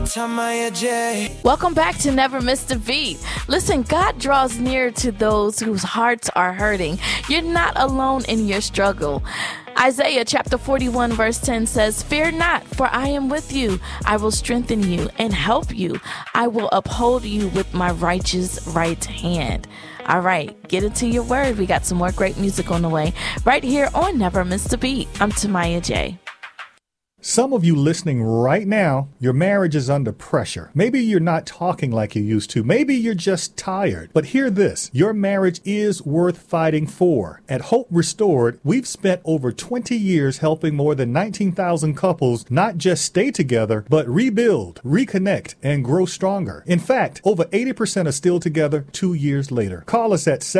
Tamaya J. Welcome back to Never Miss a Beat. Listen, God draws near to those whose hearts are hurting. You're not alone in your struggle. Isaiah chapter 41 verse 10 says, "Fear not, for I am with you. I will strengthen you and help you. I will uphold you with my righteous right hand." All right, get into your word. We got some more great music on the way right here on Never Miss a Beat. I'm Tamaya J. Some of you listening right now, your marriage is under pressure. Maybe you're not talking like you used to. Maybe you're just tired. But hear this, your marriage is worth fighting for. At Hope Restored, we've spent over 20 years helping more than 19,000 couples not just stay together, but rebuild, reconnect, and grow stronger. In fact, over 80% are still together 2 years later. Call us at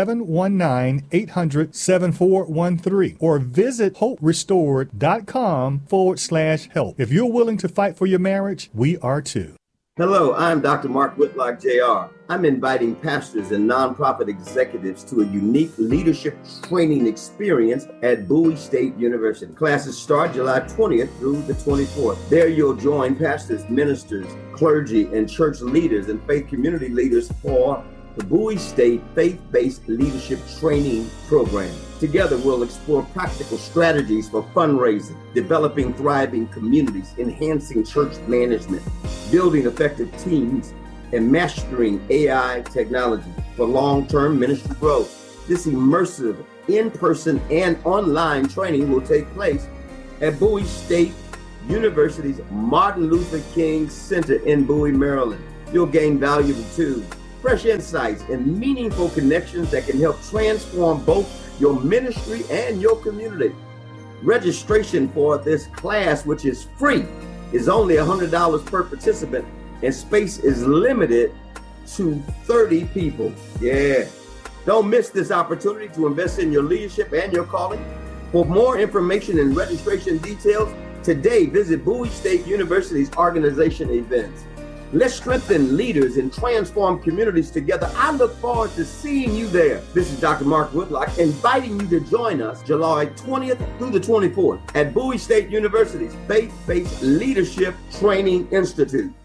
719-800-7413 or visit hoperestored.com/help. If you're willing to fight for your marriage, we are too. Hello, I'm Dr. Mark Whitlock, Jr. I'm inviting pastors and nonprofit executives to a unique leadership training experience at Bowie State University. Classes start July 20th through the 24th. There you'll join pastors, ministers, clergy, and church leaders and faith community leaders for the Bowie State Faith-Based Leadership Training Program. Together, we'll explore practical strategies for fundraising, developing thriving communities, enhancing church management, building effective teams, and mastering AI technology for long-term ministry growth. This immersive in-person and online training will take place at Bowie State University's Martin Luther King Center in Bowie, Maryland. You'll gain valuable tools, fresh insights, and meaningful connections that can help transform both your ministry and your community. Registration for this class, which is free, is only $100 per participant, and space is limited to 30 people. Yeah. Don't miss this opportunity to invest in your leadership and your calling. For more information and registration details, today visit Bowie State University's organization events. Let's strengthen leaders and transform communities together. I look forward to seeing you there. This is Dr. Mark Whitlock inviting you to join us July 20th through the 24th at Bowie State University's Faith-Based Leadership Training Institute.